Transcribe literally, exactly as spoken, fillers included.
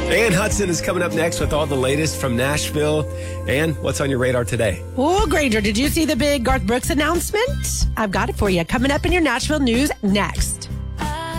Ann Hudson is coming up next with all the latest from Nashville. Ann, what's on your radar today? Oh, Granger, did you see the big Garth Brooks announcement? I've got it for you. Coming up in your Nashville news next.